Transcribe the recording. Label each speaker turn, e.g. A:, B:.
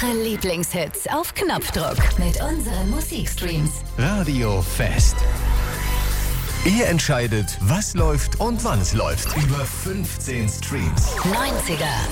A: Eure Lieblingshits auf Knopfdruck mit unseren Musikstreams.
B: Radio Fest. Ihr entscheidet, was läuft und wann es läuft. Über 15 Streams.
A: 90er.